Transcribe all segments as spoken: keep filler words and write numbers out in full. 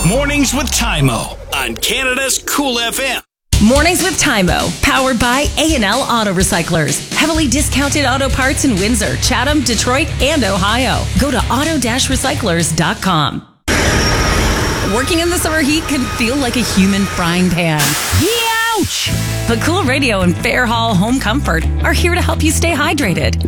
Mornings with Tymo on Canada's Cool F M. Mornings with Tymo, powered by A and L Auto Recyclers. Heavily discounted auto parts in Windsor, Chatham, Detroit, and Ohio. Go to auto recyclers dot com. Working in the summer heat can feel like a human frying pan. Ouch! But Cool Radio and Fairhall Home Comfort are here to help you stay hydrated.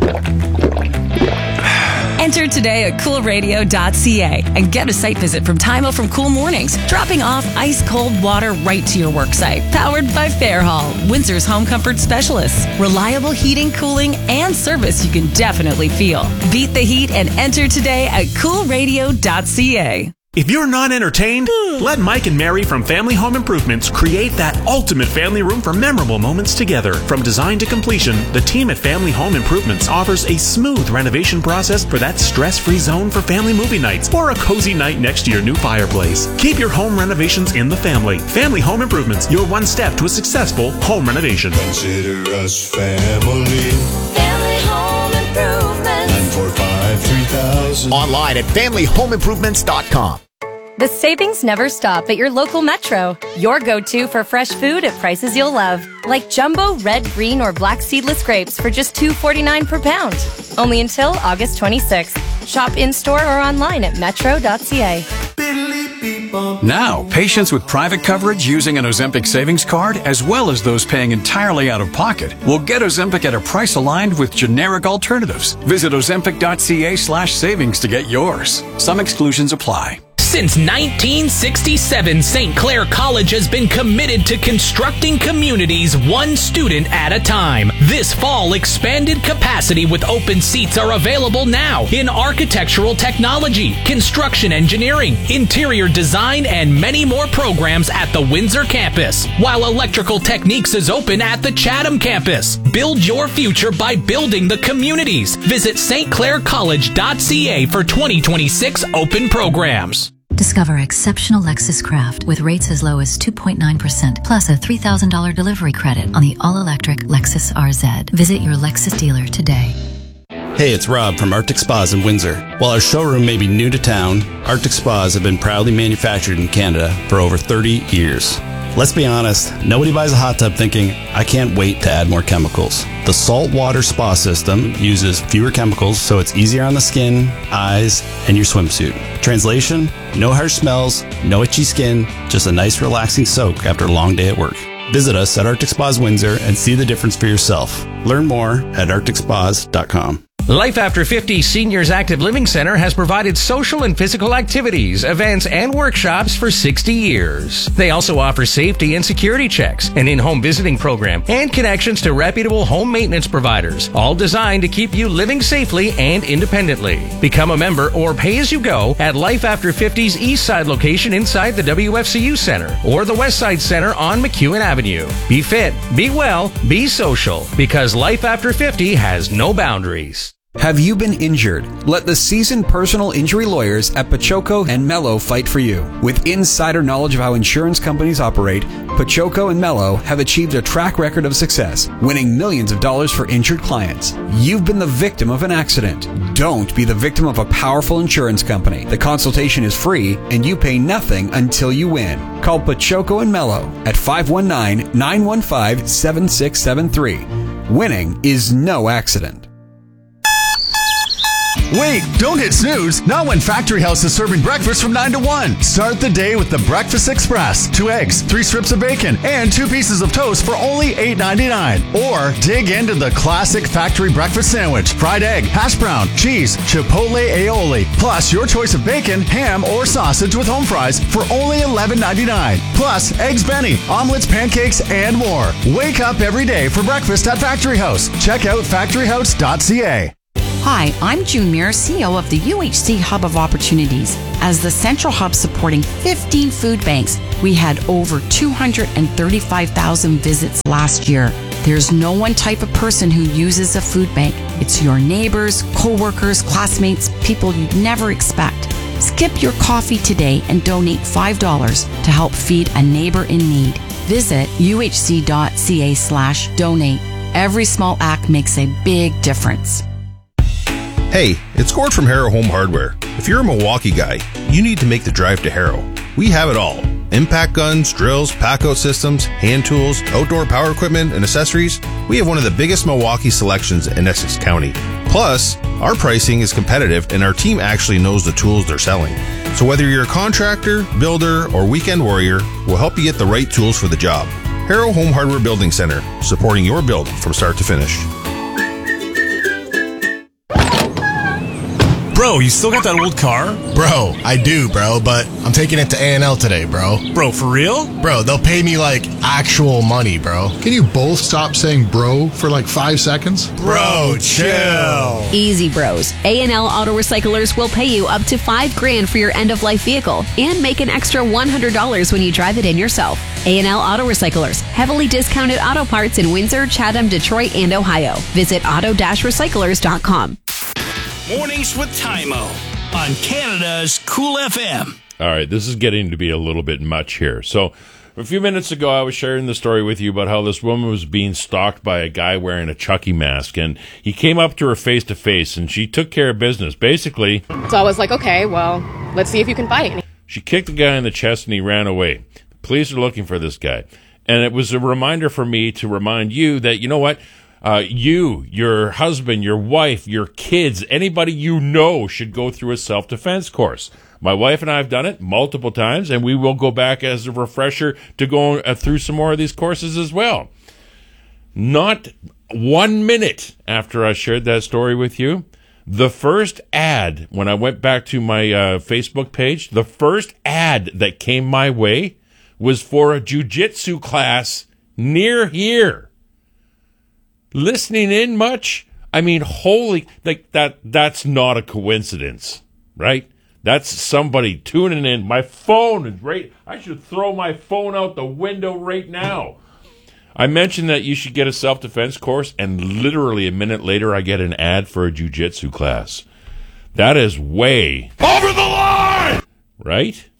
Enter today at cool radio dot c a and get a site visit from Tymo from Cool Mornings, dropping off ice-cold water right to your work site. Powered by Fairhall, Windsor's home comfort specialists. Reliable heating, cooling, and service you can definitely feel. Beat the heat and enter today at cool radio dot c a. If you're not entertained, let Mike and Mary from Family Home Improvements create that ultimate family room for memorable moments together. From design to completion, the team at Family Home Improvements offers a smooth renovation process for that stress-free zone for family movie nights or a cozy night next to your new fireplace. Keep your home renovations in the family. Family Home Improvements, your one step to a successful home renovation. Consider us family. Family Home Improvements. nine four five, three thousand. Online at family home improvements dot com. The savings never stop at your local Metro. Your go-to for fresh food at prices you'll love. Like jumbo red, green, or black seedless grapes for just two forty-nine per pound. Only until August twenty-sixth. Shop in-store or online at metro dot c a. Now, patients with private coverage using an Ozempic savings card, as well as those paying entirely out of pocket, will get Ozempic at a price aligned with generic alternatives. Visit ozempic dot c a slash savings to get yours. Some exclusions apply. Since nineteen sixty-seven, Saint Clair College has been committed to constructing communities one student at a time. This fall, expanded capacity with open seats are available now in architectural technology, construction engineering, interior design, and many more programs at the Windsor campus, while electrical techniques is open at the Chatham campus. Build your future by building the communities. Visit s t clair college dot c a for twenty twenty-six open programs. Discover exceptional Lexus Craft with rates as low as two point nine percent plus a three thousand dollars delivery credit on the all-electric Lexus R Z. Visit your Lexus dealer today. Hey, it's Rob from Arctic Spas in Windsor. While our showroom may be new to town, Arctic Spas have been proudly manufactured in Canada for over thirty years. Let's be honest, nobody buys a hot tub thinking, I can't wait to add more chemicals. The saltwater spa system uses fewer chemicals, so it's easier on the skin, eyes, and your swimsuit. Translation, no harsh smells, no itchy skin, just a nice relaxing soak after a long day at work. Visit us at Arctic Spas Windsor and see the difference for yourself. Learn more at arctic spas dot com. Life After fifty Seniors Active Living Center has provided social and physical activities, events, and workshops for sixty years. They also offer safety and security checks, an in-home visiting program, and connections to reputable home maintenance providers, all designed to keep you living safely and independently. Become a member or pay as you go at Life After fifty's East Side location inside the W F C U Center or the West Side Center on McEwen Avenue. Be fit, be well, be social, because Life After fifty has no boundaries. Have you been injured? Let the seasoned personal injury lawyers at Pachoco and Mello fight for you. With insider knowledge of how insurance companies operate, Pachoco and Mello have achieved a track record of success, winning millions of dollars for injured clients. You've been the victim of an accident. Don't be the victim of a powerful insurance company. The consultation is free, and you pay nothing until you win. Call Pachoco and Mello at five one nine, nine one five, seven six seven three. Winning is no accident. Wait, don't hit snooze. Not when Factory House is serving breakfast from nine to one. Start the day with the Breakfast Express. Two eggs, three strips of bacon, and two pieces of toast for only eight ninety-nine. Or dig into the classic factory breakfast sandwich. Fried egg, hash brown, cheese, chipotle aioli. Plus your choice of bacon, ham, or sausage with home fries for only eleven ninety-nine. Plus eggs Benny, omelets, pancakes, and more. Wake up every day for breakfast at Factory House. Check out factory house dot c a. Hi, I'm June Muir, C E O of the U H C Hub of Opportunities. As the central hub supporting fifteen food banks, we had over two hundred thirty-five thousand visits last year. There's no one type of person who uses a food bank. It's your neighbors, co-workers, classmates, people you'd never expect. Skip your coffee today and donate five dollars to help feed a neighbor in need. Visit u h c dot c a slash donate. Every small act makes a big difference. Hey, it's Gord from Harrow Home Hardware. If you're a Milwaukee guy, you need to make the drive to Harrow. We have it all. Impact guns, drills, pack-out systems, hand tools, outdoor power equipment, and accessories. We have one of the biggest Milwaukee selections in Essex County. Plus, our pricing is competitive and our team actually knows the tools they're selling. So whether you're a contractor, builder, or weekend warrior, we'll help you get the right tools for the job. Harrow Home Hardware Building Center, supporting your build from start to finish. Bro, you still got that old car? Bro, I do, bro, but I'm taking it to A and L today, bro. Bro, for real? Bro, they'll pay me, like, actual money, bro. Can you both stop saying bro for like five seconds? Bro, chill. Easy, bros. A and L Auto Recyclers will pay you up to five grand for your end-of-life vehicle and make an extra one hundred dollars when you drive it in yourself. A and L Auto Recyclers, heavily discounted auto parts in Windsor, Chatham, Detroit, and Ohio. Visit auto dash recyclers dot com. Mornings with Tymo on Canada's Cool F M. All right, this is getting to be a little bit much here. So a few minutes ago, I was sharing the story with you about how this woman was being stalked by a guy wearing a Chucky mask, and he came up to her face-to-face, and she took care of business. Basically, so I was like, okay, well, let's see if you can fight. She kicked the guy in the chest, and he ran away. The police are looking for this guy. And it was a reminder for me to remind you that, you know what? Uh, you, your husband, your wife, your kids, anybody you know should go through a self-defense course. My wife and I have done it multiple times, and we will go back as a refresher to go uh, through some more of these courses as well. Not one minute after I shared that story with you, the first ad, when I went back to my uh, Facebook page, the first ad that came my way was for a jiu-jitsu class near here. Listening in much? I mean, holy, like that, that's not a coincidence, right? That's somebody tuning in. My phone is right. I should throw my phone out the window right now. I mentioned that you should get a self-defense course, and literally a minute later, I get an ad for a jiu-jitsu class. That is way over the line, right?